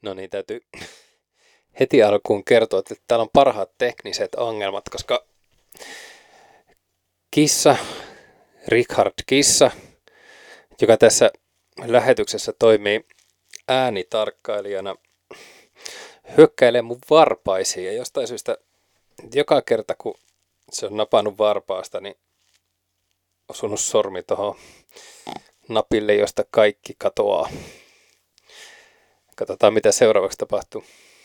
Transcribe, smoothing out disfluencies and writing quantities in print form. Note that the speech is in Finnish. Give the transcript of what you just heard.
No niin, täytyy heti alkuun kertoa, että täällä on parhaat tekniset ongelmat, koska kissa, Richard Kissa, joka tässä lähetyksessä toimii äänitarkkailijana, hyökkäilee mun varpaisiin ja jostain syystä joka kerta kun se on napannut varpaasta, niin osunut sormi tuohon napille, josta kaikki katoaa. Katsotaan mitä seuraavaksi tapahtuu.